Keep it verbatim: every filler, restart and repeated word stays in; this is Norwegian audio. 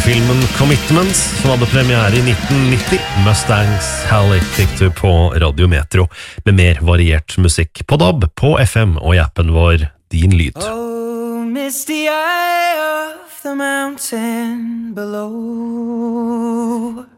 filmen Commitments, som hadde premiere i nitten nitti. Mustangs Sally fikk du på Radio Metro, med mer variert musikk på D A B, på F M og i appen vår Din Lyd. Oh, misty eye of the mountain below,